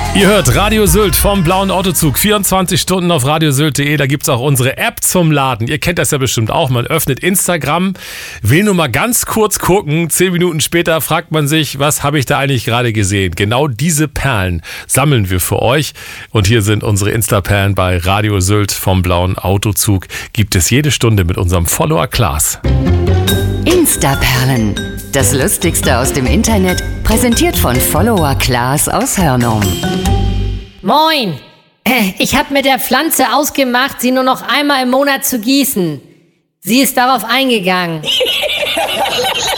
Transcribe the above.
Ihr hört Radio Sylt vom blauen Autozug, 24 Stunden auf radiosylt.de, da gibt's auch unsere App zum Laden. Ihr kennt das ja bestimmt auch, man öffnet Instagram, will nur mal ganz kurz gucken, 10 Minuten später fragt man sich, was habe ich da eigentlich gerade gesehen? Genau diese Perlen sammeln wir für euch und hier sind unsere Insta-Perlen bei Radio Sylt vom blauen Autozug. Gibt es jede Stunde mit unserem Follower Klaas. Insta-Perlen. Das Lustigste aus dem Internet, präsentiert von Follower Klaas aus Hörnum. Moin! Ich habe mit der Pflanze ausgemacht, sie nur noch einmal im Monat zu gießen. Sie ist darauf eingegangen.